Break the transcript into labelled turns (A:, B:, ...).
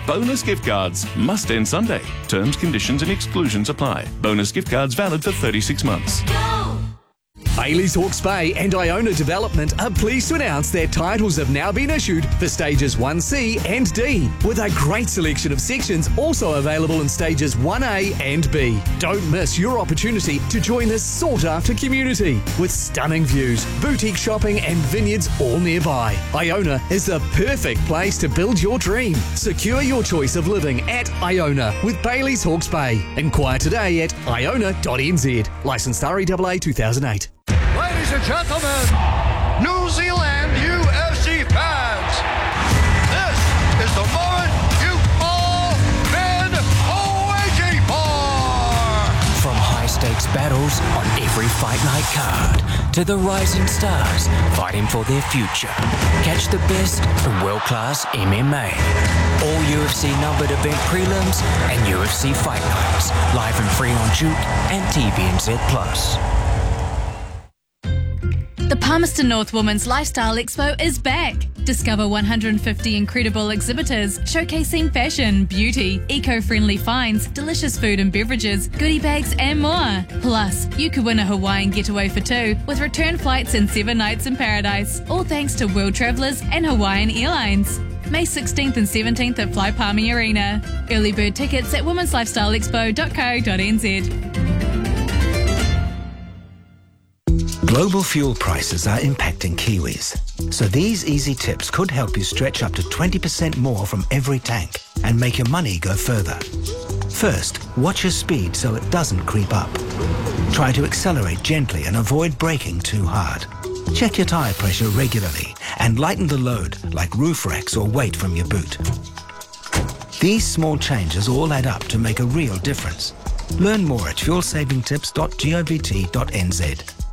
A: Bonus gift cards. Must end Sunday. Terms, conditions and exclusions apply. Bonus gift cards valid for 36 months.
B: Bailey's Hawke's Bay and Iona Development are pleased to announce their titles have now been issued for stages 1C and D, with a great selection of sections also available in stages 1A and B. Don't miss your opportunity to join this sought-after community with stunning views, boutique shopping and vineyards all nearby. Iona is the perfect place to build your dream. Secure your choice of living at Iona with Bailey's Hawke's Bay. Inquire today at iona.nz. Licensed REAA 2008.
C: Ladies and gentlemen, New Zealand UFC fans, this is the moment you've all been waiting for.
D: From high-stakes battles on every fight night card to the rising stars fighting for their future. Catch the best in world-class MMA. All UFC numbered event prelims and UFC fight nights, live and free on Juke and TVNZ+.
E: The Palmerston North Women's Lifestyle Expo is back. Discover 150 incredible exhibitors showcasing fashion, beauty, eco-friendly finds, delicious food and beverages, goodie bags and more. Plus, you could win a Hawaiian getaway for two with return flights and 7 nights in paradise, all thanks to World Travellers and Hawaiian Airlines. May 16th and 17th at Fly Palmy Arena. Early bird tickets at womenslifestyleexpo.co.nz.
F: Global fuel prices are impacting Kiwis, so these easy tips could help you stretch up to 20% more from every tank and make your money go further. First, watch your speed so it doesn't creep up. Try to accelerate gently and avoid braking too hard. Check your tyre pressure regularly and lighten the load like roof racks or weight from your boot. These small changes all add up to make a real difference. Learn more at fuelsavingtips.govt.nz.